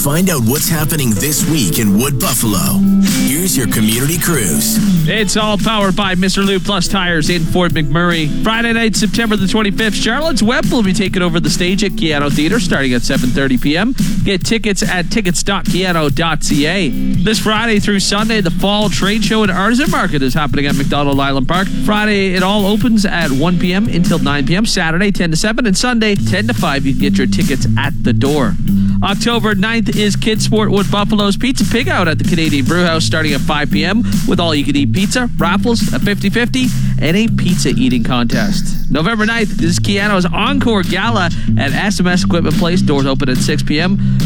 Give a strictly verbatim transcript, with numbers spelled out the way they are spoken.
Find out what's happening this week in Wood Buffalo. Here's your community cruise. It's all powered by Mister Lou Plus Tires in Fort McMurray. Friday night, September the twenty-fifth, Charlotte's Web will be taking over the stage at Keano Theatre starting at seven thirty p.m. Get tickets at tickets dot keano dot c a. This Friday through Sunday, the Fall Trade Show and Artisan Market is happening at McDonald Island Park. Friday, it all opens at one p.m. until nine p.m. Saturday, ten to seven, and Sunday, ten to five. You can get your tickets at the door. October ninth is Kids Sport Wood Buffalo's Pizza Pig Out at the Canadian Brewhouse starting at five p.m. with all-you-can-eat pizza, raffles, a fifty-fifty, and a pizza eating contest. November ninth is Keano's Encore Gala at S M S Equipment Place. Doors open at six p.m.